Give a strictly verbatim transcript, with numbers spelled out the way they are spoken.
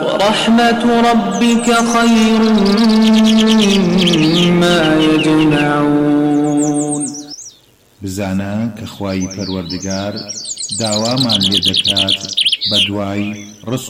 رحمة ربك خير مما يجمعون. بزانا كخواي پروردگار داوامان لێ دەکات بەدوای ڕزق